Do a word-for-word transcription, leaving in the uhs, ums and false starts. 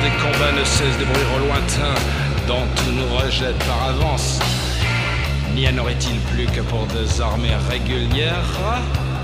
des combats ne cesse de bruire au lointain, dont tout nous rejette par avance. N'y en aurait-il plus que pour deux armées régulières?